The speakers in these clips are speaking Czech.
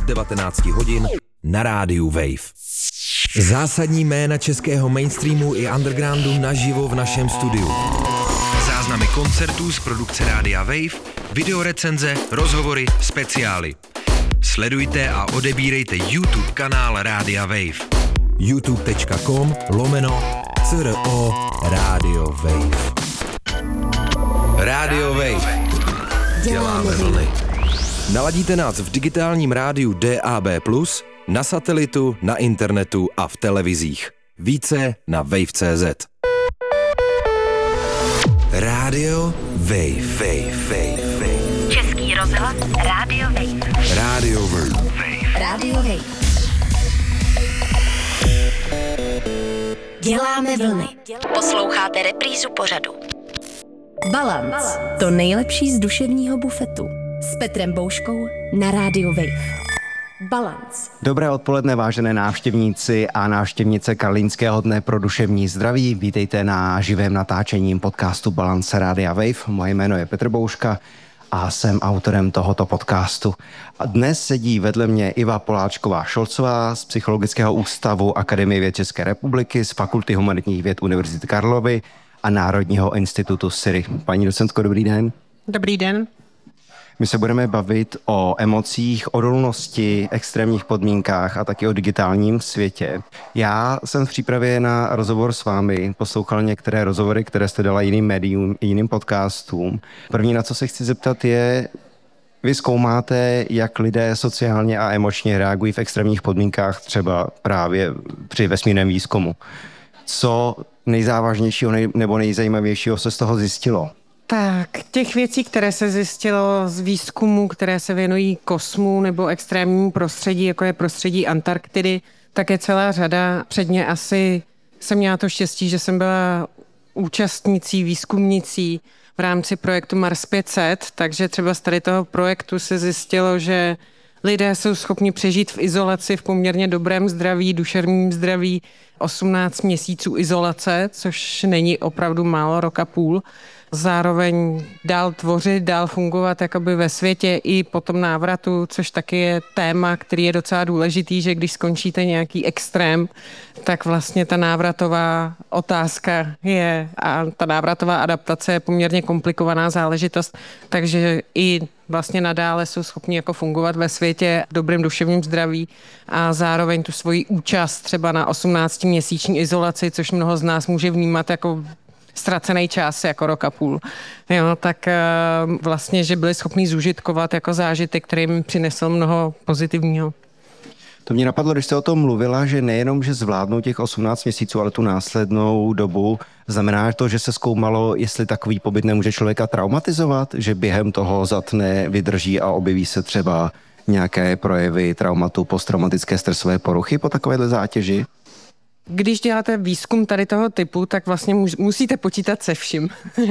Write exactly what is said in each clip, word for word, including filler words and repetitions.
devatenáct hodin na rádiu Wave. Zásadní jména českého mainstreamu i undergroundu naživo v našem studiu. Záznamy koncertů z produkce Rádia Wave, videorecenze, rozhovory, speciály. Sledujte a odebírejte YouTube kanál Rádia Wave. youtube.com lomeno CRO Rádio Wave. Rádio Wave. Děláme vlny. Naladíte nás v digitálním rádiu D A B plus, na satelitu, na internetu a v televizích. Více na wave tečka cé zet. Rádio Wave. Wave, Wave, Wave. Český rozhlas Rádio Wave. Rádio Wave. Rádio Wave. Děláme vlny. Posloucháte reprízu pořadu. Balance. To nejlepší z duševního bufetu. S Petrem Bouškou na Rádio Wave. Balance. Dobré odpoledne, vážené návštěvníci a návštěvnice Karlínského dne pro duševní zdraví. Vítejte na živém natáčení podcastu Balance Rádia Wave. Moje jméno je Petr Bouška a jsem autorem tohoto podcastu. A dnes sedí vedle mě Iva Poláčková-Šolcová z Psychologického ústavu Akademie věd České republiky, z Fakulty humanitních věd Univerzity Karlovy a Národního institutu S I R I. Paní docentko, dobrý den. Dobrý den. My se budeme bavit o emocích, odolnosti, extrémních podmínkách a taky o digitálním světě. Já jsem v přípravě na rozhovor s vámi poslouchal některé rozhovory, které jste dala jiným médium, jiným podcastům. První, na co se chci zeptat, je, vy zkoumáte, jak lidé sociálně a emočně reagují v extrémních podmínkách, třeba právě při vesmírném výzkumu. Co nejzávažnějšího nebo nejzajímavějšího se z toho zjistilo? Tak, těch věcí, které se zjistilo z výzkumu, které se věnují kosmu nebo extrémnímu prostředí, jako je prostředí Antarktidy, tak je celá řada. Předně asi jsem měla to štěstí, že jsem byla účastnicí, výzkumnicí v rámci projektu Mars pět set, takže třeba z tady toho projektu se zjistilo, že lidé jsou schopni přežít v izolaci v poměrně dobrém zdraví, duševním zdraví, osmnáct měsíců izolace, což není opravdu málo, rok a půl. Zároveň dál tvořit, dál fungovat jakoby ve světě i po tom návratu, což taky je téma, který je docela důležitý, že když skončíte nějaký extrém, tak vlastně ta návratová otázka je a ta návratová adaptace je poměrně komplikovaná záležitost, takže i vlastně nadále jsou schopni jako fungovat ve světě v dobrém duševním zdraví a zároveň tu svoji účast třeba na osmnáctiměsíční izolaci, což mnoho z nás může vnímat jako ztracený čas, jako rok a půl. Jo, tak vlastně, že byli schopni zužitkovat jako zážitek, který mi přinesl mnoho pozitivního. To mě napadlo, když jste o tom mluvila, že nejenom, že zvládnou těch osmnáct měsíců, ale tu následnou dobu, znamená to, že se zkoumalo, jestli takový pobyt nemůže člověka traumatizovat, že během toho zatne, vydrží a objeví se třeba nějaké projevy traumatu, posttraumatické stresové poruchy po takovéhle zátěži? Když děláte výzkum tady toho typu, tak vlastně musíte počítat se vším.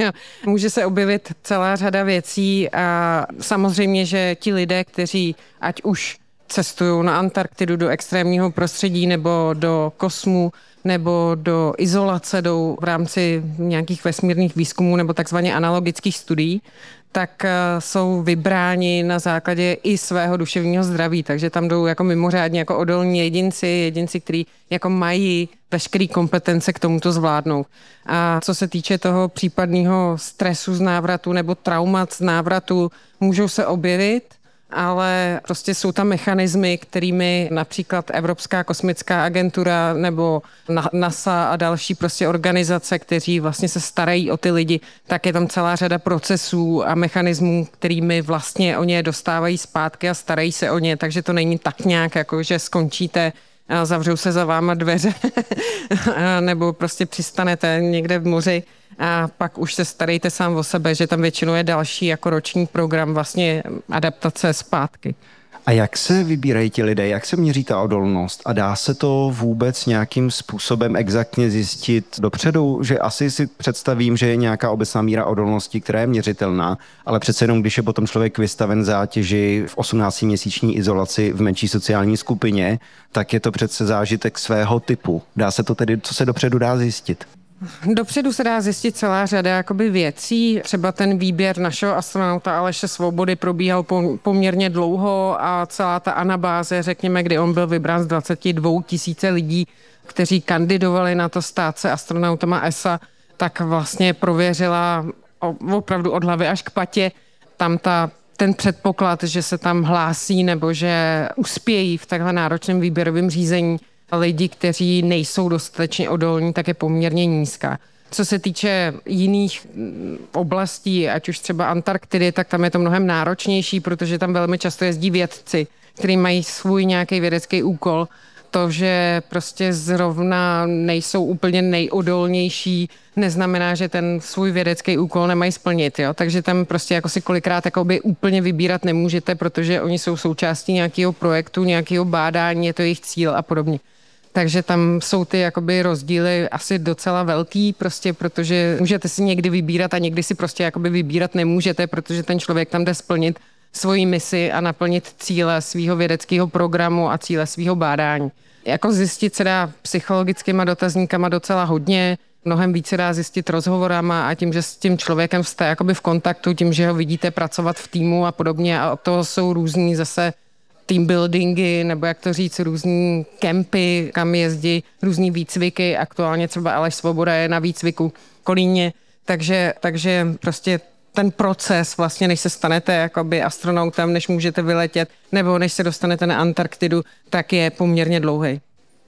Může se objevit celá řada věcí a samozřejmě, že ti lidé, kteří ať už cestují na Antarktidu do extrémního prostředí nebo do kosmu nebo do izolace, jdou v rámci nějakých vesmírných výzkumů nebo takzvaně analogických studií, tak jsou vybráni na základě i svého duševního zdraví, takže tam jdou jako mimořádně jako odolní jedinci, jedinci, kteří jako mají veškeré kompetence k tomuto zvládnout. A co se týče toho případného stresu z návratu nebo traumat z návratu, můžou se objevit, ale prostě jsou tam mechanismy, kterými například Evropská kosmická agentura nebo NASA a další prostě organizace, kteří vlastně se starají o ty lidi, tak je tam celá řada procesů a mechanismů, kterými vlastně o ně dostávají zpátky a starají se o ně, takže to není tak nějak, jako že skončíte a zavřou se za váma dveře nebo prostě přistanete někde v moři a pak už se starejte sám o sebe, že tam většinou je další jako roční program vlastně adaptace zpátky. A jak se vybírají ti lidé, jak se měří ta odolnost a dá se to vůbec nějakým způsobem exaktně zjistit dopředu, že asi si představím, že je nějaká obecná míra odolnosti, která je měřitelná, ale přece jenom, když je potom člověk vystaven zátěži v osmnáctiměsíční izolaci v menší sociální skupině, tak je to přece zážitek svého typu. Dá se to tedy, co se dopředu dá zjistit? Dopředu se dá zjistit celá řada jakoby věcí. Třeba ten výběr našeho astronauta Aleše Svobody probíhal poměrně dlouho a celá ta anabáze, řekněme, kdy on byl vybrán z dvacet dva tisíce lidí, kteří kandidovali na to stát se astronautama E S A, tak vlastně prověřila opravdu od hlavy až k patě tam ta, ten předpoklad, že se tam hlásí nebo že uspějí v takhle náročném výběrovém řízení lidi, kteří nejsou dostatečně odolní, tak je poměrně nízká. Co se týče jiných oblastí, ať už třeba Antarktidy, tak tam je to mnohem náročnější, protože tam velmi často jezdí vědci, kteří mají svůj nějaký vědecký úkol. To, že prostě zrovna nejsou úplně nejodolnější, neznamená, že ten svůj vědecký úkol nemají splnit. Jo? Takže tam prostě jako si kolikrát jakoby úplně vybírat nemůžete, protože oni jsou součástí nějakého projektu, nějakého bádání, je to jejich cíl a podobně. Takže tam jsou ty jakoby rozdíly asi docela velký, prostě protože můžete si někdy vybírat a někdy si prostě jakoby vybírat nemůžete, protože ten člověk tam jde splnit svoji misi a naplnit cíle svého vědeckého programu a cíle svého bádání. Jako zjistit se dá psychologickýma dotazníkama docela hodně, mnohem více dá zjistit rozhovorama a tím, že s tím člověkem jste jakoby v kontaktu, tím, že ho vidíte pracovat v týmu a podobně a od toho jsou různý zase team buildingy, nebo jak to říct, různý kempy, kam jezdí, různý výcviky. Aktuálně třeba Aleš Svoboda je na výcviku v Kolíně, takže, takže prostě ten proces vlastně, než se stanete jakoby astronautem, než můžete vyletět, nebo než se dostanete na Antarktidu, tak je poměrně dlouhý.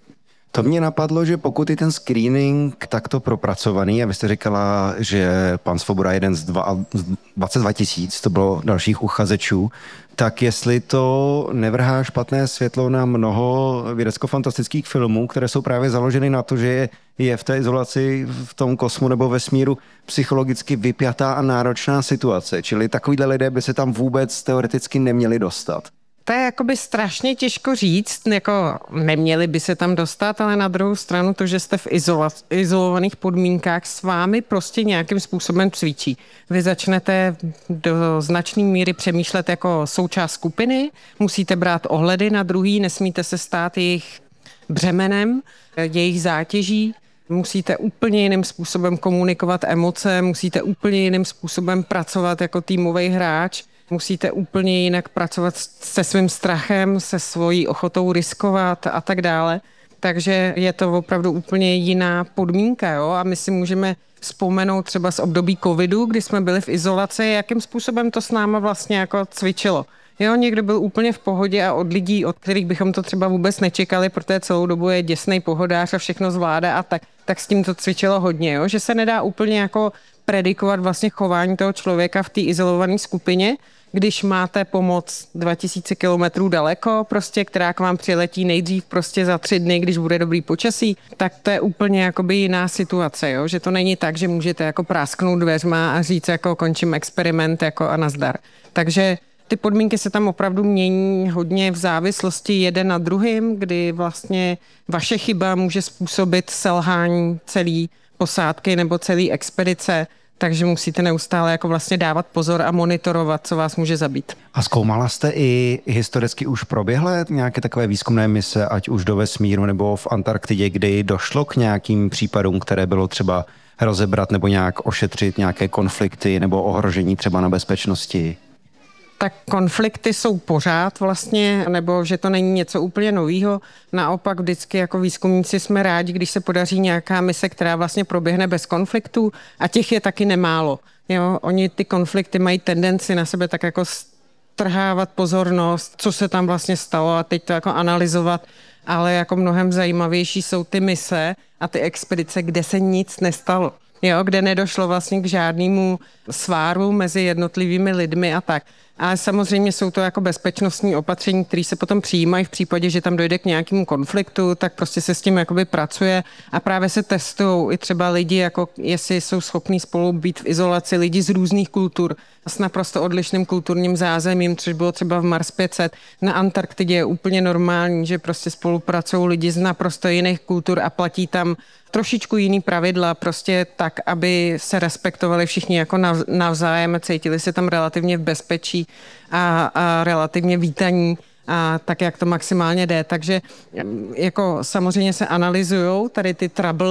To mě napadlo, že pokud je ten screening takto propracovaný, a vy jste říkala, že pan Svoboda je jeden z dvacet dva tisíc, to bylo dalších uchazečů, tak jestli to nevrhá špatné světlo na mnoho vědecko-fantastických filmů, které jsou právě založeny na to, že je v té izolaci v tom kosmu nebo vesmíru psychologicky vypjatá a náročná situace. Čili takovýhle lidé by se tam vůbec teoreticky neměli dostat. To je jakoby strašně těžko říct, jako neměli by se tam dostat, ale na druhou stranu to, že jste v izola- izolovaných podmínkách, s vámi prostě nějakým způsobem cvičí. Vy začnete do značné míry přemýšlet jako součást skupiny, musíte brát ohledy na druhý, nesmíte se stát jejich břemenem, jejich zátěží, musíte úplně jiným způsobem komunikovat emoce, musíte úplně jiným způsobem pracovat jako týmový hráč, musíte úplně jinak pracovat se svým strachem, se svojí ochotou riskovat a tak dále. Takže je to opravdu úplně jiná podmínka. Jo? A my si můžeme vzpomenout třeba z období covidu, kdy jsme byli v izolaci, jakým způsobem to s náma vlastně jako cvičilo. Jo, někdo byl úplně v pohodě a od lidí, od kterých bychom to třeba vůbec nečekali, protože celou dobu je děsnej pohodář a všechno zvládá a tak, tak s tím to cvičilo hodně, jo? Že se nedá úplně jako predikovat vlastně chování toho člověka v té izolované skupině, když máte pomoc dva tisíce kilometrů daleko, prostě, která k vám přiletí nejdřív prostě za tři dny, když bude dobrý počasí, tak to je úplně jakoby jiná situace, jo? Že to není tak, že můžete jako prásknout dveřma a říct jako končím experiment jako a nazdar. Takže ty podmínky se tam opravdu mění hodně v závislosti jeden na druhým, kdy vlastně vaše chyba může způsobit selhání celé posádky nebo celé expedice, takže musíte neustále jako vlastně dávat pozor a monitorovat, co vás může zabít. A zkoumala jste i historicky už proběhlé nějaké takové výzkumné mise, ať už do vesmíru nebo v Antarktidě, kdy došlo k nějakým případům, které bylo třeba rozebrat nebo nějak ošetřit nějaké konflikty nebo ohrožení třeba na bezpečnosti? Tak konflikty jsou pořád vlastně, nebo že to není něco úplně novýho. Naopak vždycky jako výzkumníci jsme rádi, když se podaří nějaká mise, která vlastně proběhne bez konfliktů a těch je taky nemálo. Jo, oni ty konflikty mají tendenci na sebe tak jako strhávat pozornost, co se tam vlastně stalo a teď to jako analyzovat, ale jako mnohem zajímavější jsou ty mise a ty expedice, kde se nic nestalo. Jo, kde nedošlo vlastně k žádnému sváru mezi jednotlivými lidmi a tak. A samozřejmě jsou to jako bezpečnostní opatření, které se potom přijímají v případě, že tam dojde k nějakému konfliktu, tak prostě se s tím jakoby pracuje a právě se testují i třeba lidi, jako jestli jsou schopní spolu být v izolaci, lidi z různých kultur s naprosto odlišným kulturním zázemím, což bylo třeba v Mars pět set. Na Antarktidě je úplně normální, že prostě spolupracují lidi z naprosto jiných kultur a platí tam trošičku jiný pravidla, prostě tak, aby se respektovali všichni jako navzájem, cítili se tam relativně v bezpečí a, a relativně vítaní a tak, jak to maximálně jde. Takže jako samozřejmě se analyzujou tady ty trouble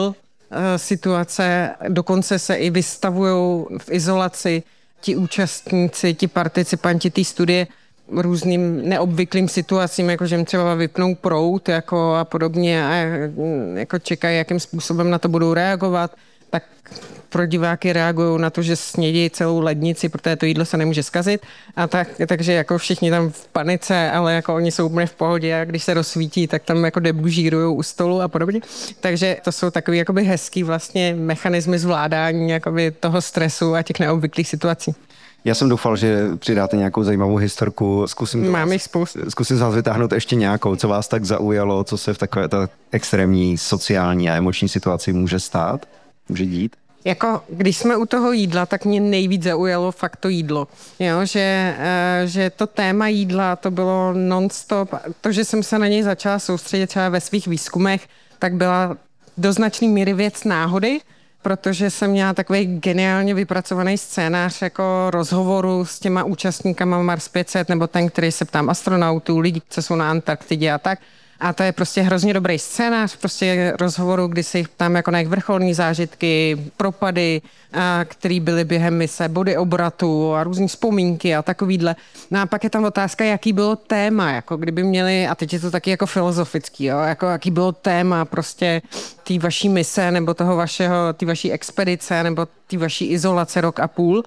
situace, dokonce se i vystavují v izolaci ti účastníci, ti participanti té studie různým neobvyklým situacím, jako že jim třeba vypnou proud jako a podobně a jako čekají, jakým způsobem na to budou reagovat, tak pro diváky reagují na to, že snědí celou lednici, protože to jídlo se nemůže zkazit. A tak, takže jako všichni tam v panice, ale jako oni jsou úplně v pohodě a když se rozsvítí, tak tam jako debužírujou u stolu a podobně. Takže to jsou takový jakoby hezký vlastně mechanismy zvládání jakoby toho stresu a těch neobvyklých situací. Já jsem doufal, že přidáte nějakou zajímavou historku. Zkusím, Mám jich spoustu. Zkusím z vás vytáhnout ještě nějakou, co vás tak zaujalo, co se v takové ta extrémní sociální a emoční situaci může stát, může dít. Jako, když jsme u toho jídla, tak mě nejvíc zaujalo fakt to jídlo. Jo, že, že to téma jídla, to bylo non-stop. To, že jsem se na něj začala soustředit třeba ve svých výzkumech, tak byla do značné míry věc náhody, protože jsem měla takový geniálně vypracovaný scénář jako rozhovoru s těma účastníkama Mars pět set, nebo ten, který se ptám astronautů, lidí, co jsou na Antarktidě a tak. A to je prostě hrozně dobrý scénář, prostě rozhovoru, kdy se jich ptám jako na jejich vrcholní zážitky, propady, které byly během mise, body obratu a různý vzpomínky a takovýhle. No a pak je tam otázka, jaký bylo téma, jako kdyby měli, a teď je to taky jako filozofický, jo, jako jaký bylo téma prostě té vaší mise nebo toho vašeho, té vaší expedice nebo té vaší izolace rok a půl.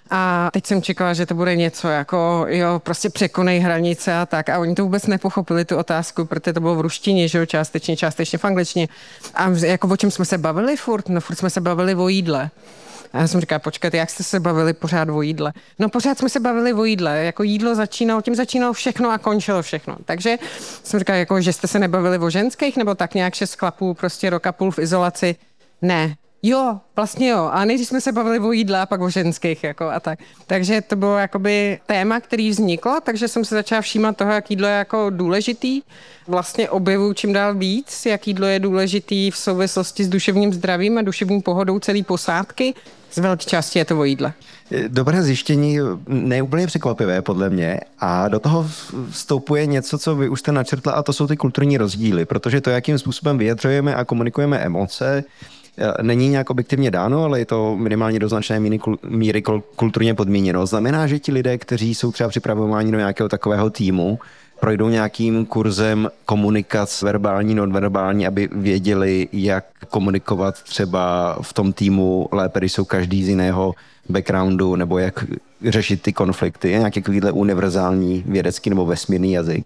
A teď jsem čekala, že to bude něco jako, jo, prostě překonej hranice a tak. A oni to vůbec nepochopili, tu otázku, protože to bylo v ruštině, že jo, částečně, částečně v angličtině. A jako o čem jsme se bavili furt? No furt jsme se bavili o jídle. A já jsem říkala, počkejte, jak jste se bavili pořád o jídle? No pořád jsme se bavili o jídle, jako jídlo začínalo, tím začínalo všechno a končilo všechno. Takže jsem říkala, jako, že jste se nebavili o ženských, nebo tak nějak šest chlapů, prostě rok a půl v izolaci. Ne. Jo, vlastně jo. A než jsme se bavili o jídle a pak o ženských, jako a tak. Takže to bylo jakoby téma, který vzniklo, takže jsem se začala všímat toho, jak jídlo je jako důležitý. Vlastně objevuju čím dál víc, jak jídlo je důležitý v souvislosti s duševním zdravím a duševní pohodou celé posádky. Z velké části je to o jídle. Dobré zjištění, neúplně překvapivé podle mě, a do toho vstoupuje něco, co vy už jste načrtla, a to jsou ty kulturní rozdíly, protože to, jakým způsobem vyjadřujeme a komunikujeme emoce, není nějak objektivně dáno, ale je to minimálně do značné míry, míry kulturně podmíněno. Znamená, že ti lidé, kteří jsou třeba připravováni do nějakého takového týmu, projdou nějakým kurzem komunikace verbální, nonverbální, aby věděli, jak komunikovat třeba v tom týmu lépe, když jsou každý z jiného backgroundu, nebo jak řešit ty konflikty. Je nějaký takovýhle univerzální vědecký nebo vesmírný jazyk?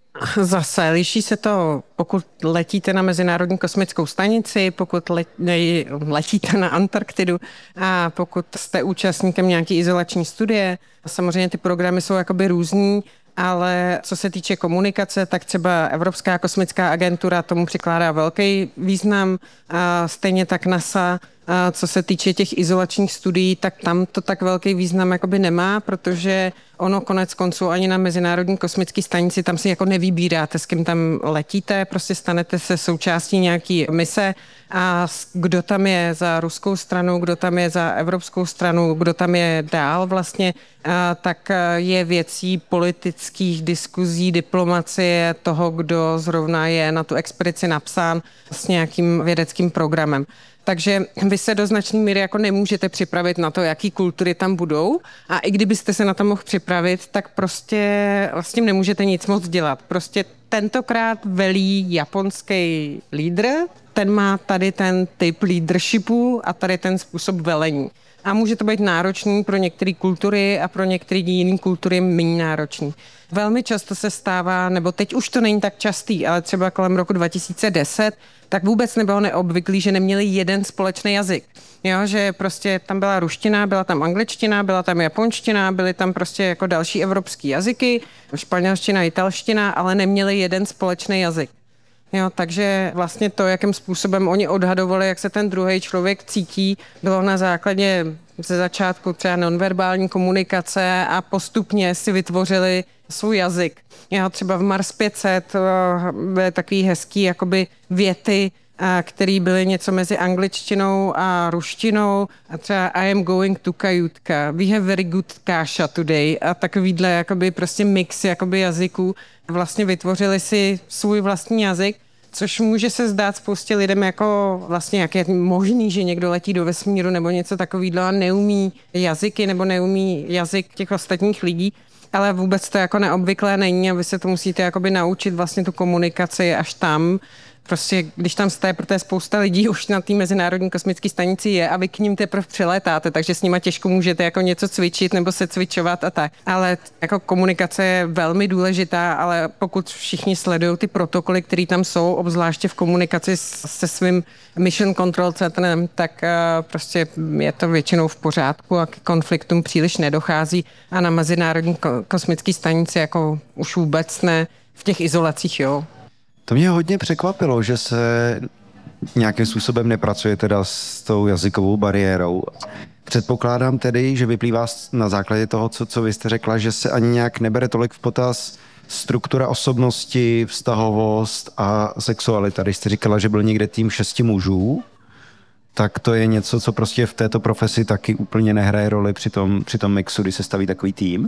Zase liší se to, pokud letíte na Mezinárodní kosmickou stanici, pokud letíte na Antarktidu a pokud jste účastníkem nějaký izolační studie. Samozřejmě ty programy jsou jakoby různý, ale co se týče komunikace, tak třeba Evropská kosmická agentura tomu přikládá velký význam, a stejně tak NASA. A co se týče těch izolačních studií, tak tam to tak velký význam jakoby nemá, protože ono konec konců ani na Mezinárodní kosmické stanici tam si jako nevybíráte, s kým tam letíte, prostě stanete se součástí nějaký mise a kdo tam je za ruskou stranu, kdo tam je za evropskou stranu, kdo tam je dál vlastně, tak je věcí politických diskuzí, diplomacie toho, kdo zrovna je na tu expedici napsán s nějakým vědeckým programem. Takže vy se do značné míry jako nemůžete připravit na to, jaký kultury tam budou, a i kdybyste se na to mohl připravit, tak prostě s tím nemůžete nic moc dělat. Prostě tentokrát velí japonský lídr, ten má tady ten typ leadershipu a tady ten způsob velení. A může to být náročný pro některé kultury a pro některé jiné kultury méně náročný. Velmi často se stává, nebo teď už to není tak častý, ale třeba kolem roku dva tisíce deset, tak vůbec nebylo neobvyklý, že neměli jeden společný jazyk. Jo, že prostě tam byla ruština, byla tam angličtina, byla tam japonština, byly tam prostě jako další evropský jazyky, španělština, italština, ale neměli jeden společný jazyk. Jo, takže vlastně to, jakým způsobem oni odhadovali, jak se ten druhý člověk cítí, bylo na základě ze začátku třeba nonverbální komunikace a postupně si vytvořili svůj jazyk. Jo, třeba v Mars pět set byly takový hezký jakoby věty, které byly něco mezi angličtinou a ruštinou. A třeba I am going to Kajutka. We have very good kasha today. A takovýhle jakoby prostě mix jakoby jazyků. Vlastně vytvořili si svůj vlastní jazyk, Což může se zdát spoustě lidem jako vlastně, jak je možný, že někdo letí do vesmíru nebo něco takového a neumí jazyky nebo neumí jazyk těch ostatních lidí, ale vůbec to jako neobvyklé není a vy se to musíte jakoby naučit vlastně tu komunikaci až tam. Prostě, když tam jste, protože spousta lidí už na té mezinárodní kosmické stanici je a vy k ním teprve přilétáte, takže s nima těžko můžete jako něco cvičit nebo se cvičovat a tak. Ale jako komunikace je velmi důležitá, ale pokud všichni sledují ty protokoly, které tam jsou, obzvláště v komunikaci se svým Mission Control Centrem, tak uh, prostě je to většinou v pořádku a k konfliktům příliš nedochází a na mezinárodní kosmické stanici jako už vůbec ne, v těch izolacích, jo. To mě hodně překvapilo, že se nějakým způsobem nepracuje teda s tou jazykovou bariérou. Předpokládám tedy, že vyplývá na základě toho, co, co vy jste řekla, že se ani nějak nebere tolik v potaz struktura osobnosti, vztahovost a sexualita. Když jste říkala, že byl někde tým šesti mužů, tak to je něco, co prostě v této profesi taky úplně nehraje roli při tom, při tom mixu, kdy se staví takový tým.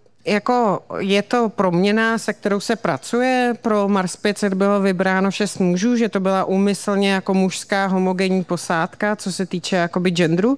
Jako je to proměna, se kterou se pracuje. Pro Mars pět set bylo vybráno šest mužů, že to byla úmyslně jako mužská homogenní posádka, co se týče jakoby genderu.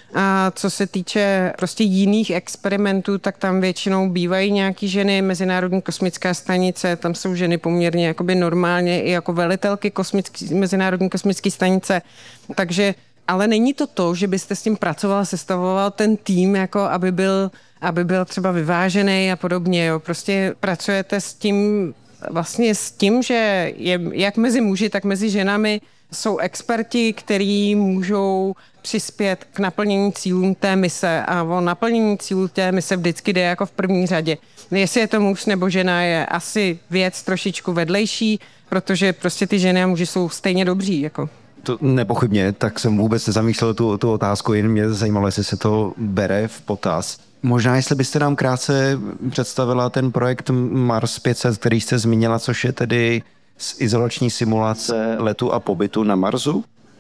A co se týče prostě jiných experimentů, tak tam většinou bývají nějaký ženy, Mezinárodní kosmická stanice, tam jsou ženy poměrně jakoby normálně i jako velitelky kosmický, Mezinárodní kosmické stanice. Takže, ale není to to, že byste s tím pracoval, sestavoval ten tým, jako aby byl aby byl třeba vyvážený a podobně. Jo. Prostě pracujete s tím, vlastně s tím, že je, jak mezi muži, tak mezi ženami jsou experti, kteří můžou přispět k naplnění cílů té mise a o naplnění cílů té mise vždycky jde jako v první řadě. Jestli je to muž nebo žena, je asi věc trošičku vedlejší, protože prostě ty ženy a muži jsou stejně dobří. Jako. To nepochybně, tak jsem vůbec nezamýšlel tu, tu otázku, jen mě zajímalo, jestli se to bere v potaz. Možná, jestli byste nám krátce představila ten projekt Mars pět set, který jste zmínila, což je tedy z izolační simulace letu a pobytu na Marsu?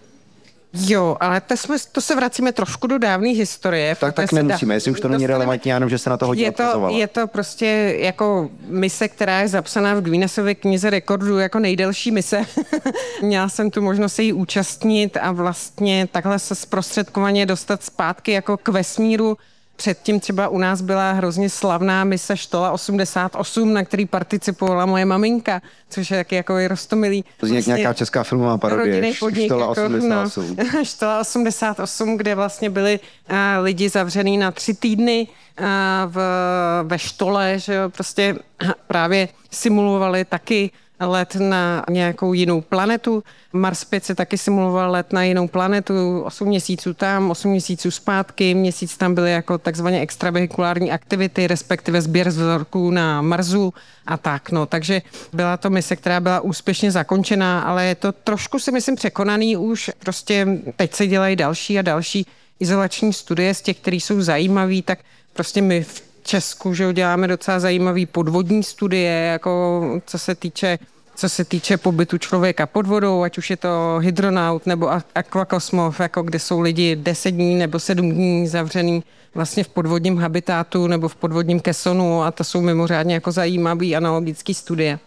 Jo, ale to, jsme, to se vracíme trošku do dávné historie. Tak, tak nemusíme, jestli už to není relevantní, jenom, že se na to hodně odkazovala. Je to prostě jako mise, která je zapsaná v Guinnessově knize rekordů jako nejdelší mise. Měla jsem tu možnost se jí účastnit a vlastně takhle se zprostředkovaně dostat zpátky jako k vesmíru. Předtím třeba u nás byla hrozně slavná mise Štola osmdesát osm, na který participovala moje maminka, což je taky jako i roztomilý. To je vlastně nějaká česká filmová parodie. Štola osmdesát osm. No, Štola osmdesát osm, kde vlastně byli uh, lidi zavřený na tři týdny uh, v, ve štole, že jo, prostě uh, právě simulovali taky let na nějakou jinou planetu. Mars pět se taky simuloval let na jinou planetu, osm měsíců tam, osm měsíců zpátky, měsíc tam byly jako takzvaně extravehikulární aktivity, respektive sběr vzorků na Marsu a tak. No. Takže byla to mise, která byla úspěšně zakončená, ale je to trošku si myslím překonaný už. Prostě teď se dělají další a další izolační studie z těch, které jsou zajímavé, tak prostě my v Česku, že děláme docela zajímavý podvodní studie, jako co se týče, co se týče pobytu člověka pod vodou, ať už je to hydronaut nebo akvakosmos, jako kde jsou lidi deset dní nebo sedm dní zavřený vlastně v podvodním habitátu nebo v podvodním kesonu a to jsou mimořádně jako zajímavý analogické studie.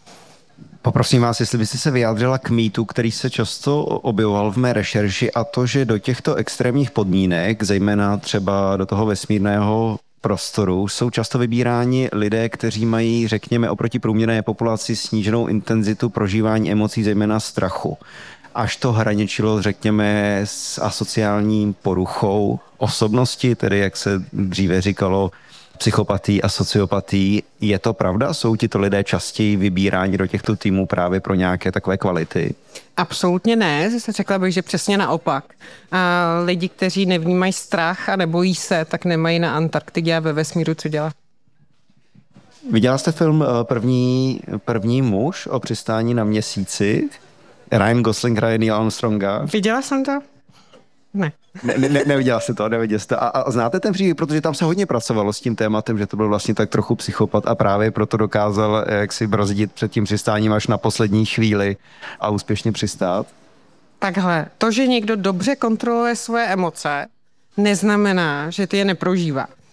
Poprosím vás, jestli byste se vyjádřila k mýtu, který se často objevoval v mé rešerši, a to, že do těchto extrémních podmínek, zejména třeba do toho vesmírného prostoru, jsou často vybíráni lidé, kteří mají, řekněme, oproti průměrné populaci sníženou intenzitu prožívání emocí, zejména strachu. Až to hraničilo, řekněme, s asociální poruchou osobnosti, tedy jak se dříve říkalo, psychopatí a sociopatí. Je to pravda? Jsou tito lidé častěji vybíráni do těchto týmů právě pro nějaké takové kvality? Absolutně ne, řekla bych, že přesně naopak. A lidi, kteří nevnímají strach a nebojí se, tak nemají na Antarktidě a ve vesmíru co dělat. Viděla jste film První, první muž o přistání na měsíci? Ryan Gosling hraje Neil Armstronga. Viděla jsem to? Ne. Ne, ne, neviděla jste to, neviděla jste. A, a znáte ten příběh, protože tam se hodně pracovalo s tím tématem, že to byl vlastně tak trochu psychopat a právě proto dokázal jak si brzdit před tím přistáním až na poslední chvíli a úspěšně přistát? Takhle, to, že někdo dobře kontroluje svoje emoce, neznamená, že ty je neprožívá.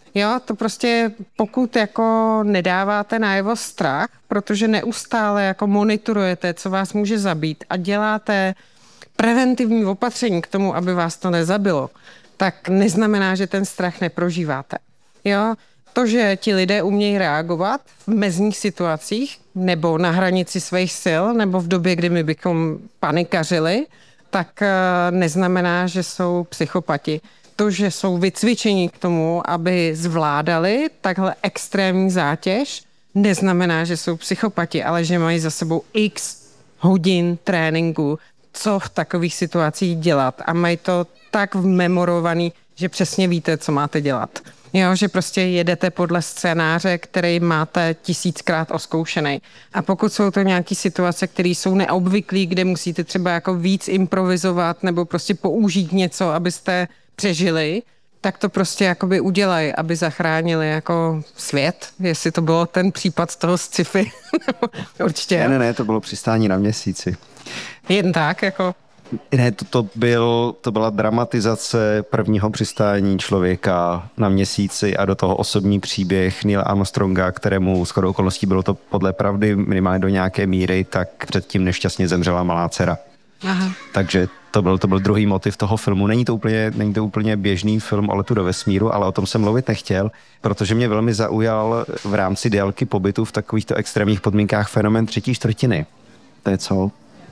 Jo, to prostě pokud jako nedáváte najevo strach, protože neustále jako monitorujete, co vás může zabít a děláte preventivní opatření k tomu, aby vás to nezabilo, tak neznamená, že ten strach neprožíváte. Jo, to, že ti lidé umějí reagovat v mezních situacích nebo na hranici svých sil nebo v době, kdy my bychom panikařili, tak neznamená, že jsou psychopati. To, že jsou vycvičení k tomu, aby zvládali takhle extrémní zátěž, neznamená, že jsou psychopati, ale že mají za sebou x hodin tréninku, co v takových situacích dělat a mají to tak vmemorovaný, že přesně víte, co máte dělat. Jo, že prostě jedete podle scénáře, který máte tisíckrát oskoušený. A pokud jsou to nějaké situace, které jsou neobvyklé, kde musíte třeba jako víc improvizovat nebo prostě použít něco, abyste přežili, tak to prostě jakoby udělají, aby zachránili jako svět, jestli to bylo ten případ z toho sci-fi. Určitě. Ne, ne, ne, to bylo přistání na měsíci. Jen tak, jako... Ne, to, to, byl, to byla dramatizace prvního přistání člověka na měsíci a do toho osobní příběh Neila Armstronga, kterému shodou okolností bylo to podle pravdy minimálně do nějaké míry, tak předtím nešťastně zemřela malá dcera. Aha. Takže to byl, to byl druhý motiv toho filmu. Není to úplně, není to úplně běžný film o letu do vesmíru, ale o tom jsem mluvit nechtěl, protože mě velmi zaujal v rámci délky pobytu v takovýchto extrémních podmínkách fenomén třetí čtvrtiny. To je co?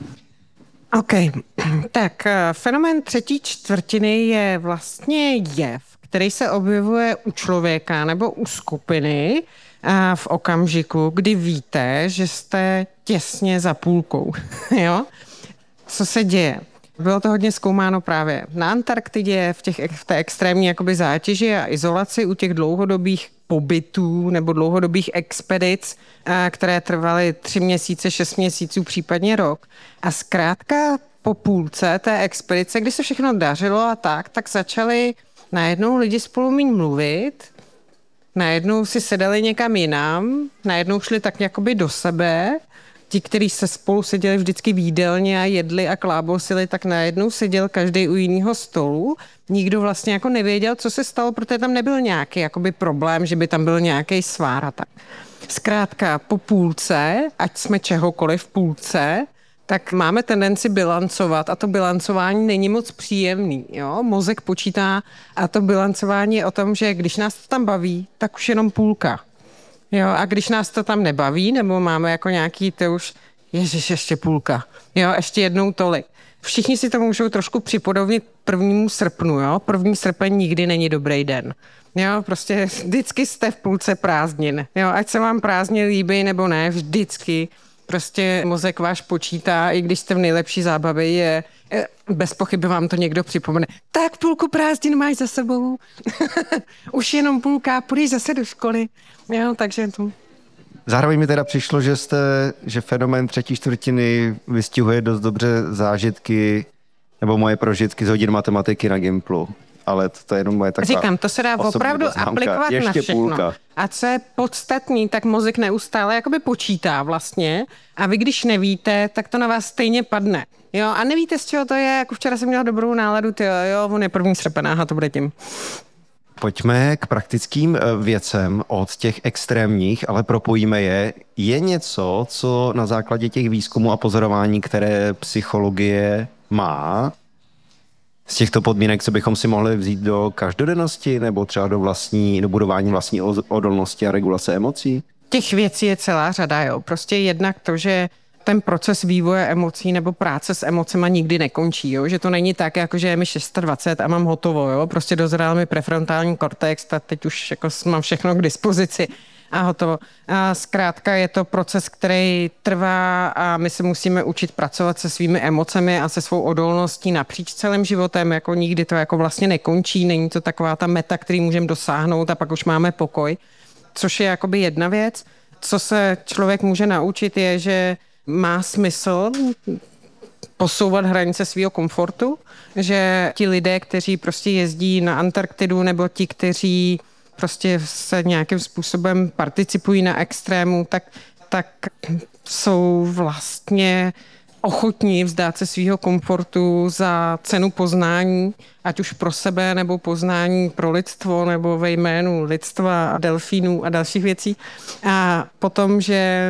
OK, tak fenomén třetí čtvrtiny je vlastně jev, který se objevuje u člověka nebo u skupiny v okamžiku, kdy víte, že jste těsně za půlkou. Jo? Co se děje? Bylo to hodně zkoumáno právě na Antarktidě, v, těch, v té extrémní jakoby zátěži a izolaci u těch dlouhodobých pobytů nebo dlouhodobých expedic, které trvaly tři měsíce, šest měsíců, případně rok. A zkrátka po půlce té expedice, kdy se všechno dařilo a tak, tak začali najednou lidi spolu míň mluvit, najednou si sedali někam jinam, najednou šli tak jakoby do sebe. Ti, kteří se spolu seděli vždycky v jídelně a jedli a klábosili, tak najednou seděl každý u jiného stolu. Nikdo vlastně jako nevěděl, co se stalo, protože tam nebyl nějaký jakoby problém, že by tam byl nějaký svár a tak. Zkrátka po půlce, ať jsme čehokoliv v půlce, tak máme tendenci bilancovat a to bilancování není moc příjemný. Jo? Mozek počítá a to bilancování je o tom, že když nás to tam baví, tak už jenom půlka. Jo, a když nás to tam nebaví, nebo máme jako nějaký, to už, ježiš, ještě půlka, jo, ještě jednou tolik. Všichni si to můžou trošku připodobnit prvnímu srpnu, jo, první srpen nikdy není dobrý den. Jo, prostě vždycky jste v půlce prázdnin, jo, ať se vám prázdně líbí nebo ne, vždycky prostě mozek váš počítá, i když jste v nejlepší zábavě, je, bez pochyby vám to někdo připomene. Tak půlku prázdnin máš za sebou. Už jenom půlka, půjdeš zase do školy. Jo, takže to... Zároveň mi teda přišlo, že jste, že fenomén třetí čtvrtiny vystihuje dost dobře zážitky nebo moje prožitky z hodin matematiky na Gimplu. Ale to, to je jenom moje taková... Říkám, to se dá opravdu poznámka. aplikovat Ještě na všechno. Půlka. A co je podstatný, tak mozek neustále jakoby počítá vlastně a vy když nevíte, tak to na vás stejně padne. Jo, a nevíte, z čeho to je, jako včera jsem měla dobrou náladu, ty jo, on je první srpen, aha, to bude tím. Pojďme k praktickým věcem od těch extrémních, ale propojíme je. Je něco, co na základě těch výzkumů a pozorování, které psychologie má, z těchto podmínek, co bychom si mohli vzít do každodennosti nebo třeba do vlastní, do budování vlastní odolnosti a regulace emocí? Těch věcí je celá řada, jo. Prostě jednak to, že ten proces vývoje emocí nebo práce s emocema nikdy nekončí, jo? Že to není tak, jako že je mi dvacet šest a mám hotovo, jo? Prostě dozrál mi prefrontální kortex a teď už jako mám všechno k dispozici a hotovo. A zkrátka je to proces, který trvá a my se musíme učit pracovat se svými emocemi a se svou odolností napříč celým životem, jako nikdy to jako vlastně nekončí, není to taková ta meta, který můžeme dosáhnout a pak už máme pokoj, což je jakoby jedna věc. Co se člověk může naučit je, že má smysl posouvat hranice svého komfortu, že ti lidé, kteří prostě jezdí na Antarktidu nebo ti, kteří prostě se nějakým způsobem participují na extrému, tak, tak jsou vlastně ochotní vzdát se svého komfortu za cenu poznání, ať už pro sebe, nebo poznání pro lidstvo, nebo ve jménu lidstva a delfínů a dalších věcí. A potom, že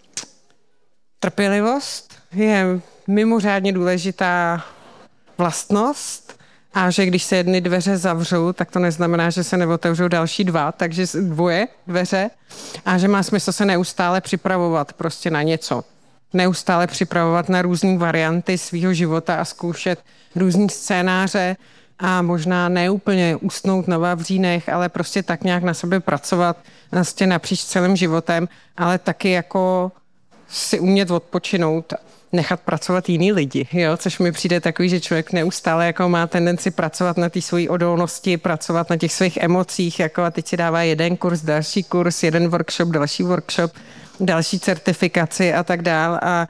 trpělivost je mimořádně důležitá vlastnost a že když se jedny dveře zavřou, tak to neznamená, že se neotevřou další dva, takže dvoje dveře a že má smysl se neustále připravovat prostě na něco. Neustále připravovat na různé varianty svého života a zkoušet různý scénáře a možná neúplně usnout na vavřínech, ale prostě tak nějak na sebe pracovat vlastně napříč celým životem, ale taky jako si umět odpočinout, nechat pracovat jiný lidi, jo? Což mi přijde takový, že člověk neustále jako má tendenci pracovat na té svojí odolnosti, pracovat na těch svých emocích, jako a teď si dává jeden kurz, další kurz, jeden workshop, další workshop, další certifikaci a tak dál a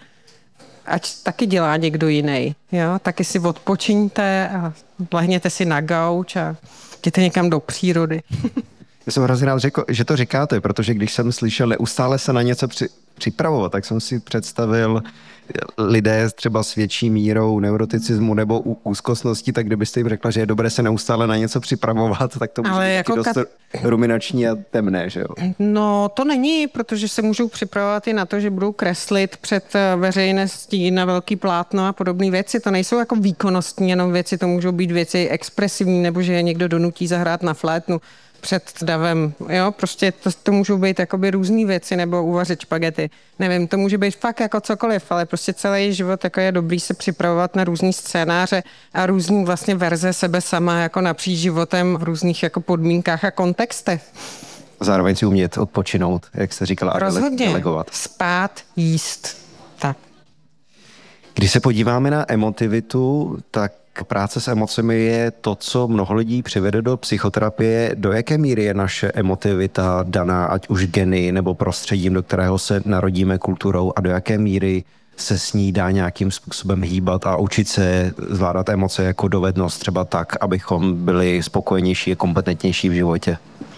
ať taky dělá někdo jiný, jo? Taky si odpočiňte a lehněte si na gauč a jděte někam do přírody. Já jsem hrozně rád, že to říkáte, protože když jsem slyšel neustále se na něco při, připravovat, tak jsem si představil lidé třeba s větší mírou neuroticismu nebo úzkostností, tak kdybyste jim řekla, že je dobré se neustále na něco připravovat, tak to může být jako dost kat... ruminační a temné, že jo? No to není, protože se můžou připravovat i na to, že budou kreslit před veřejností na velký plátno a podobné věci. To nejsou jako výkonnostní jenom věci, to můžou být věci expresivní, nebo že je někdo donutí zahrát na flétnu před davem, jo, prostě to, to můžou být jakoby různý věci, nebo uvařit špagety, nevím, to může být fakt jako cokoliv, ale prostě celý život jako je dobrý se připravovat na různý scénáře a různý vlastně verze sebe sama jako napříč životem v různých jako podmínkách a kontextech. Zároveň si umět odpočinout, jak jste říkala, a rozhodně, delegovat. Spát, jíst, tak. Když se podíváme na emotivitu, tak práce s emocemi je to, co mnoho lidí přivede do psychoterapie. Do jaké míry je naše emotivita daná, ať už geny nebo prostředím, do kterého se narodíme, kulturou, a do jaké míry se s ní dá nějakým způsobem hýbat a učit se zvládat emoce jako dovednost, třeba tak, abychom byli spokojenější a kompetentnější v životě?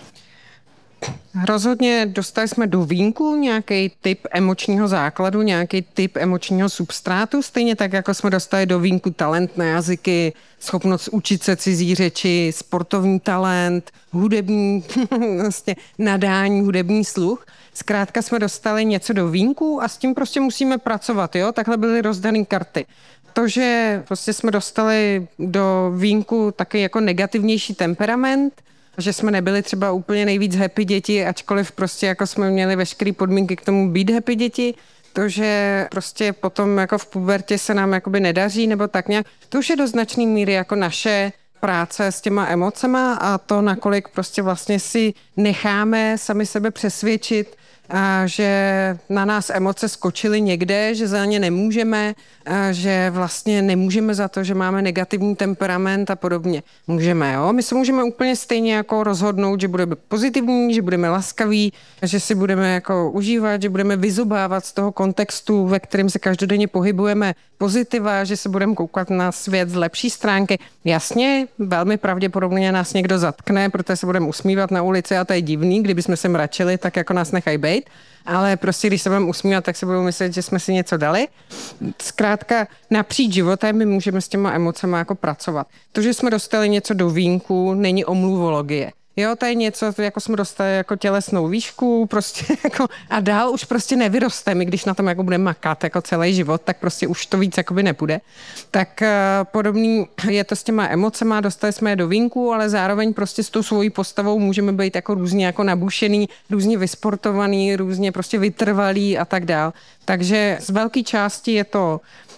Rozhodně dostali jsme do vínku nějaký typ emočního základu, nějaký typ emočního substrátu, stejně tak, jako jsme dostali do vínku talent na jazyky, schopnost učit se cizí řeči, sportovní talent, hudební vlastně nadání, hudební sluch. Zkrátka jsme dostali něco do vínku a s tím prostě musíme pracovat, jo? Takhle byly rozdané karty. To, že prostě jsme dostali do vínku taky jako negativnější temperament, že jsme nebyli třeba úplně nejvíc happy děti, ačkoliv prostě jako jsme měli veškeré podmínky k tomu být happy děti, to, že prostě potom jako v pubertě se nám jakoby nedaří nebo tak nějak, to už je do značné míry jako naše práce s těma emocema a to, nakolik prostě vlastně si necháme sami sebe přesvědčit, a že na nás emoce skočily někde, že za ně nemůžeme, a že vlastně nemůžeme za to, že máme negativní temperament a podobně. Můžeme, jo? My se můžeme úplně stejně jako rozhodnout, že budeme pozitivní, že budeme laskaví, že si budeme jako užívat, že budeme vyzobávat z toho kontextu, ve kterém se každodenně pohybujeme, pozitiva, že se budeme koukat na svět z lepší stránky. Jasně, velmi pravděpodobně nás někdo zatkne, protože se budeme usmívat na ulici a to je divný, kdybychom se mračili, tak jako nás nechají bejt. Ale prostě, když se budeme usmívat, tak se budou myslet, že jsme si něco dali. Zkrátka, napříč životem my můžeme s těma emocema jako pracovat. To, že jsme dostali něco do vínku, není omluvologie. Jo, to je něco, jako jsme dostali jako tělesnou výšku, prostě jako a dál už prostě nevyrosteme, když na tom jako budeme makat jako celý život, tak prostě už to víc jakoby nepůjde. Tak uh, podobný je to s těma emocema, dostali jsme je do vínku, ale zároveň prostě s tou svojí postavou můžeme být jako různě jako nabušený, různě vysportovaný, různě prostě vytrvalý a tak dál. Takže z velké části je to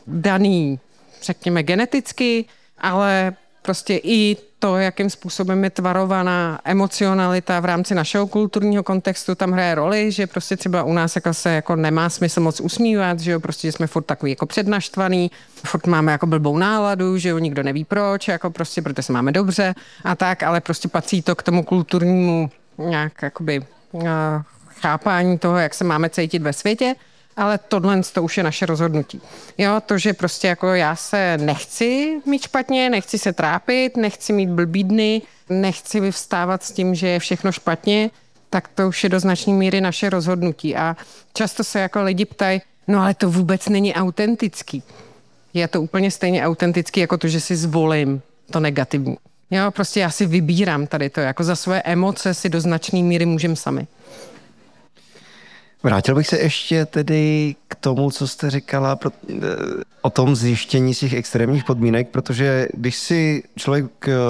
daný, řekněme, geneticky, ale prostě i to, jakým způsobem je tvarovaná emocionalita v rámci našeho kulturního kontextu, tam hraje roli, že prostě třeba u nás jako se jako nemá smysl moc usmívat, že jo, prostě jsme furt takový jako přednaštvaný, furt máme jako blbou náladu, že jo, nikdo neví proč, jako prostě, protože se máme dobře a tak, ale prostě patří to k tomu kulturnímu nějak jakoby chápání toho, jak se máme cítit ve světě. Ale tohle to už je naše rozhodnutí. Jo, to, že prostě jako já se nechci mít špatně, nechci se trápit, nechci mít blbý dny, nechci vyvstávat s tím, že je všechno špatně, tak to už je do značné míry naše rozhodnutí. A často se jako lidi ptají, No ale to vůbec není autentický. Je to úplně stejně autentický jako to, že si zvolím to negativní. Jo, prostě já si vybírám tady to, jako za své emoce si do značné míry můžem sami. Vrátil bych se ještě tedy k tomu, co jste říkala pro, o tom zjištění z těch extrémních podmínek, protože když si člověk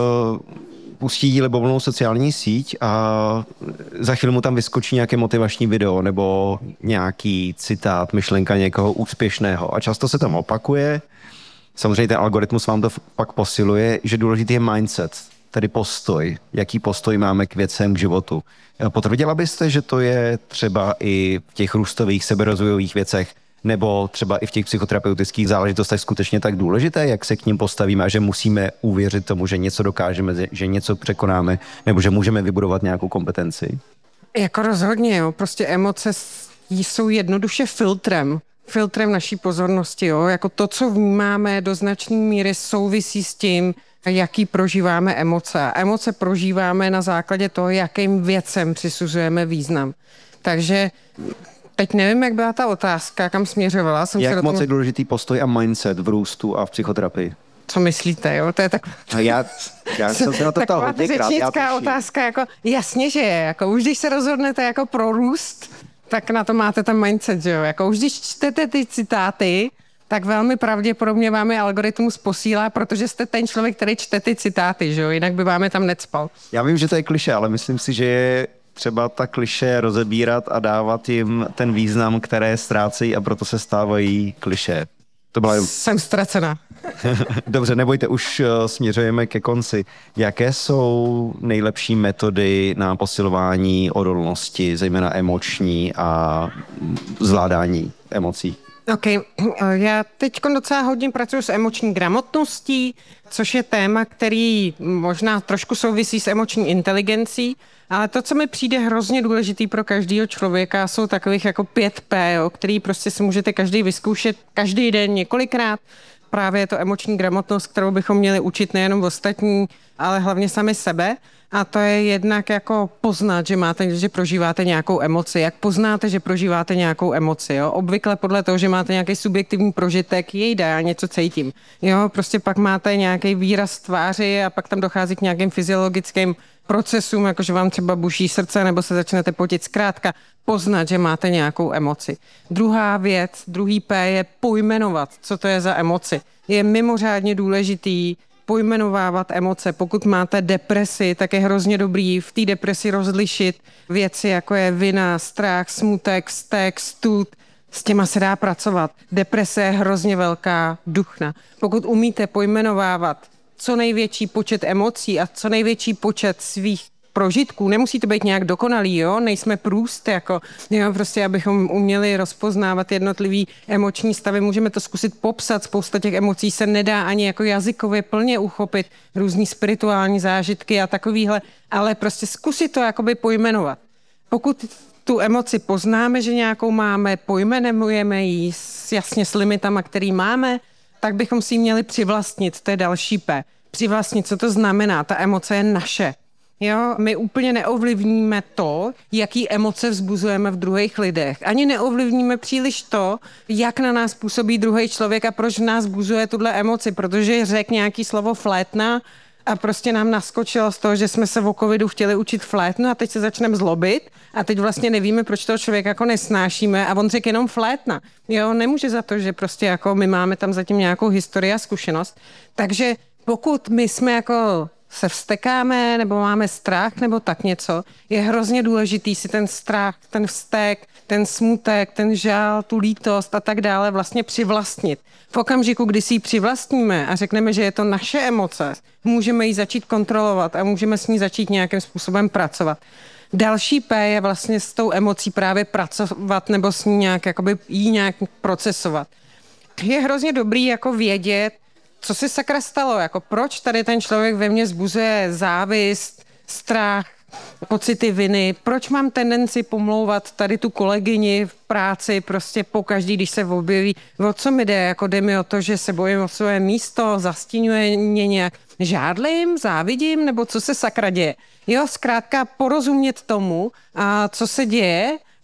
pustí libovolnou sociální síť a za chvíli mu tam vyskočí nějaké motivační video nebo nějaký citát, myšlenka někoho úspěšného a často se tam opakuje. Samozřejmě ten algoritmus vám to pak posiluje, že důležitý je mindset, tedy postoj, jaký postoj máme k věcem, k životu. Potvrdila byste, že to je třeba i v těch růstových, seberozvojových věcech, nebo třeba i v těch psychoterapeutických záležitostech skutečně tak důležité, jak se k ním postavíme a že musíme uvěřit tomu, že něco dokážeme, že něco překonáme, nebo že můžeme vybudovat nějakou kompetenci? Jako rozhodně, jo. Prostě emoce jsou jednoduše filtrem. Filtrem naší pozornosti, jo. Jako to, co vnímáme do značné míry souvisí s tím, jaký prožíváme emoce. A emoce prožíváme na základě toho, jakým věcem přisuzujeme význam. Takže teď nevím, jak byla ta otázka, kam směřovala. Jsem jak se moc tomu... je důležitý postoj a mindset v růstu a v psychoterapii? Co myslíte, jo? To je tak... No já, já jsem se na to ptal hodněkrát. Taková řečnická otázka, jako jasně, že je. Jako, už když se rozhodnete jako pro růst, tak na to máte ten mindset, že jo? Jako, už když čtete ty citáty, tak velmi pravděpodobně vám je algoritmus posílá, protože jste ten člověk, který čte ty citáty, že jo? Jinak by vám je tam necpal. Já vím, že to je klišé, ale myslím si, že je třeba ta klišé rozebírat a dávat jim ten význam, které ztrácejí a proto se stávají klišé. To byla... Jsem ztracená. Dobře, nebojte, už směřujeme ke konci. Jaké jsou nejlepší metody na posilování odolnosti, zejména emoční a zvládání emocí? OK, já teď docela hodně pracuji s emoční gramotností, což je téma, který možná trošku souvisí s emoční inteligencí, ale to, co mi přijde hrozně důležitý pro každého člověka, jsou takových jako pět P, jo, který prostě si můžete každý vyzkoušet každý den několikrát. Právě je to emoční gramotnost, kterou bychom měli učit nejenom ostatní, ale hlavně sami sebe. A to je jednak jako poznat, že máte, že prožíváte nějakou emoci. Jak poznáte, že prožíváte nějakou emoci, jo? Obvykle podle toho, že máte nějaký subjektivní prožitek, jejda, já něco cítím. Jo, prostě pak máte nějaký výraz tváři a pak tam dochází k nějakým fyziologickým procesům, jakože vám třeba buší srdce nebo se začnete potit. Zkrátka poznat, že máte nějakou emoci. Druhá věc, druhý P je pojmenovat, co to je za emoci. Je mimořádně důležitý pojmenovávat emoce. Pokud máte depresi, tak je hrozně dobrý v té depresi rozlišit věci, jako je vina, strach, smutek, vztek, stud. S těma se dá pracovat. Deprese je hrozně velká duchna. Pokud umíte pojmenovávat co největší počet emocí a co největší počet svých prožitků, nemusí to být nějak dokonalý, jo, nejsme průst, jako, jo, prostě abychom uměli rozpoznávat jednotlivý emoční stavy, můžeme to zkusit popsat, spousta těch emocí se nedá ani jako jazykově plně uchopit, různý spirituální zážitky a takovýhle, ale prostě zkusit to jakoby pojmenovat. Pokud tu emoci poznáme, že nějakou máme, pojmenujeme ji jasně s limitama, který máme, tak bychom si ji měli přivlastnit, to je další P. Přivlastnit, co to znamená, ta emoce je naše. Jo, my úplně neovlivníme to, jaký emoce vzbuzujeme v druhých lidech. Ani neovlivníme příliš to, jak na nás působí druhý člověk a proč v nás vzbuzuje tuhle emoci, protože řekl nějaký slovo flétna a prostě nám naskočilo z toho, že jsme se o covidu chtěli učit flétnu a teď se začneme zlobit a teď vlastně nevíme, proč toho člověka jako nesnášíme a on řekl jenom flétna. Jo, nemůže za to, že prostě jako my máme tam zatím nějakou historii a zkušenost. Takže pokud my jsme jako se vztekáme, nebo máme strach, nebo tak něco, je hrozně důležitý si ten strach, ten vztek, ten smutek, ten žál, tu lítost a tak dále vlastně přivlastnit. V okamžiku, kdy si ji přivlastníme a řekneme, že je to naše emoce, můžeme ji začít kontrolovat a můžeme s ní začít nějakým způsobem pracovat. Další P je vlastně s tou emocí právě pracovat nebo s ní nějak, jakoby jí nějak procesovat. Je hrozně dobrý jako vědět, co se sakra stalo, jako proč tady ten člověk ve mně vzbuzuje závist, strach, pocity viny, proč mám tendenci pomlouvat tady tu kolegyni v práci prostě pokaždý, když se objeví, o co mi jde, jako jde mi o to, že se bojím o své místo, zastínuje mě nějak, žádlím, závidím, nebo co se sakra děje. Jo, zkrátka porozumět tomu, a co se děje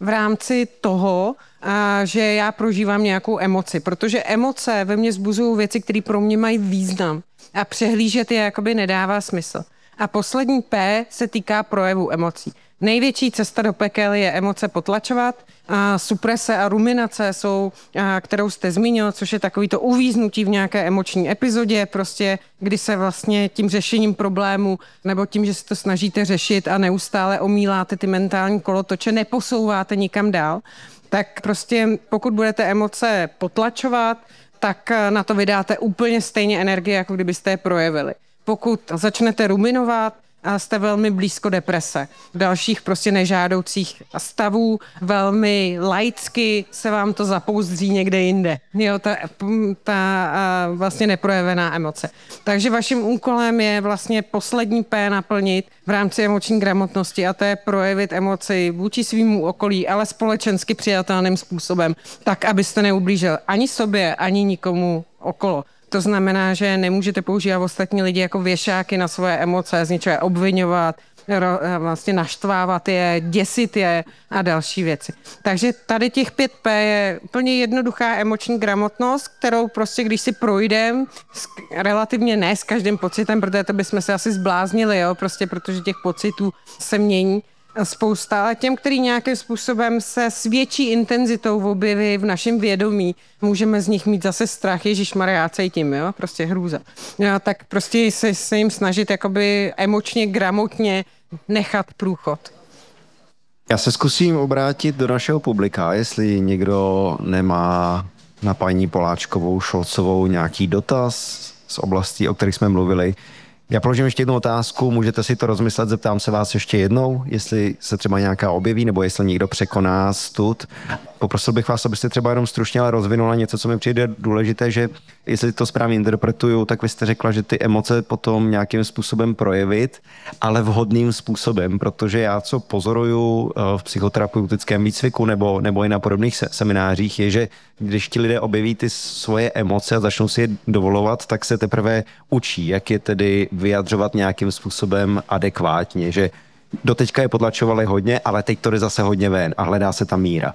v rámci toho, a že já prožívám nějakou emoci, protože emoce ve mně vzbuzují věci, které pro mě mají význam a přehlížet je jakoby nedává smysl. A poslední P se týká projevu emocí. Největší cesta do pekel je emoce potlačovat. A suprese a ruminace jsou, a, kterou jste zmínil, což je takový to uvíznutí v nějaké emoční epizodě, prostě kdy se vlastně tím řešením problému nebo tím, že se to snažíte řešit a neustále omíláte ty mentální kolotoče, neposouváte nikam dál, tak prostě pokud budete emoce potlačovat, tak na to vydáte úplně stejně energie, jako kdybyste je projevili. Pokud začnete ruminovat, a jste velmi blízko deprese, dalších prostě nežádoucích stavů, velmi laicky se vám to zapouzdří někde jinde. Jo, ta, ta vlastně neprojevená emoce. Takže vaším úkolem je vlastně poslední P naplnit v rámci emoční gramotnosti a to je projevit emoci vůči svýmu okolí, ale společensky přijatelným způsobem, tak, abyste neublížil ani sobě, ani nikomu okolo. To znamená, že nemůžete používat ostatní lidi jako věšáky na svoje emoce, z něčeho obvinovat, vlastně naštvávat je, děsit je a další věci. Takže tady těch pět P je úplně jednoduchá emoční gramotnost, kterou prostě, když si projdem, relativně ne s každým pocitem, protože to bychom se asi zbláznili, jo, prostě protože těch pocitů se mění spousta, ale těm, který nějakým způsobem se s větší intenzitou objeví v našem vědomí, můžeme z nich mít zase strach, ježišmarja, já cítím, jo, prostě hrůza. Jo, tak prostě se, se jim snažit jakoby emočně, gramotně nechat průchod. Já se zkusím obrátit do našeho publika, jestli někdo nemá na paní Poláčkovou Šolcovou nějaký dotaz z oblastí, o kterých jsme mluvili. Já položím ještě jednu otázku, můžete si to rozmyslet, zeptám se vás ještě jednou, jestli se třeba nějaká objeví, nebo jestli někdo překoná stud. Poprosil bych vás, abyste třeba jenom stručně ale rozvinula něco, co mi přijde důležité, že jestli to správně interpretuju, tak vy jste řekla, že ty emoce potom nějakým způsobem projevit, ale vhodným způsobem, protože já, co pozoruju v psychoterapeutickém výcviku nebo, nebo i na podobných se, seminářích, je, že když ti lidé objeví ty svoje emoce a začnou si je dovolovat, tak se teprve učí, jak je tedy vyjadřovat nějakým způsobem adekvátně, že doteďka je potlačovali hodně, ale teď to jde zase hodně ven a hledá se ta míra.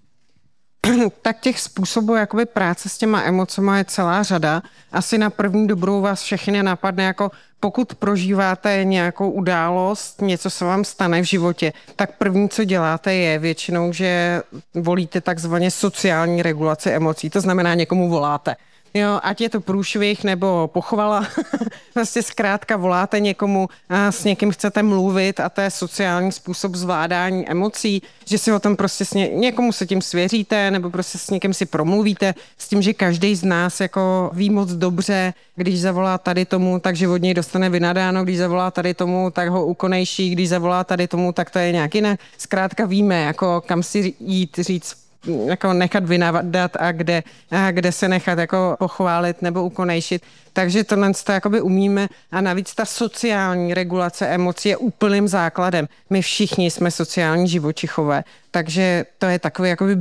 Tak těch způsobů jakoby práce s těma emocema je celá řada. Asi na první dobrou vás všechny napadne jako pokud prožíváte nějakou událost, něco se vám stane v životě, tak první, co děláte, je většinou, že volíte takzvaně sociální regulaci emocí. To znamená, někomu voláte. Jo, ať je to průšvih nebo pochvala, vlastně zkrátka voláte někomu, a s někým chcete mluvit a to je sociální způsob zvládání emocí, že si o tom prostě s ně, někomu se tím svěříte nebo prostě s někým si promluvíte s tím, že každý z nás jako ví moc dobře, když zavolá tady tomu, takže od něj dostane vynadáno, když zavolá tady tomu, tak ho ukonejší, když zavolá tady tomu, tak to je nějak jinak. Zkrátka víme, jako kam si jít říct, jako nechat vynadat a kde, a kde se nechat jako pochválit nebo ukonejšit. Takže tohle to jakoby umíme a navíc ta sociální regulace emocí je úplným základem. My všichni jsme sociální živočichové, takže to je takový jakoby